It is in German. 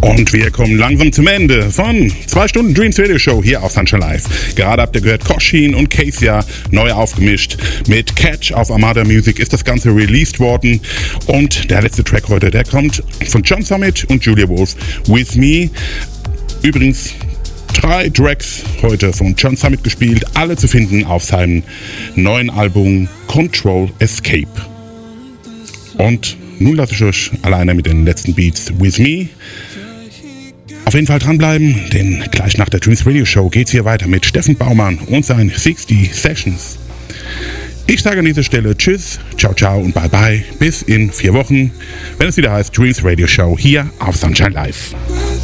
Und wir kommen langsam zum Ende von 2 Stunden Dreams Radio Show hier auf Sunshine Live. Gerade habt ihr gehört, Kosheen und Kezia neu aufgemischt. Mit Catch auf Armada Music ist das Ganze released worden. Und der letzte Track heute, der kommt von John Summit und Julia Wolf, With Me. Übrigens 3 Tracks heute von John Summit gespielt, alle zu finden auf seinem neuen Album Control Escape. Und nun lasse ich euch alleine mit den letzten Beats With Me. Auf jeden Fall dranbleiben, denn gleich nach der Dreams Radio Show geht's hier weiter mit Steffen Baumann und seinen 60 Sessions. Ich sage an dieser Stelle Tschüss, ciao, ciao und bye bye. Bis in 4 Wochen, wenn es wieder heißt Dreams Radio Show hier auf Sunshine Live.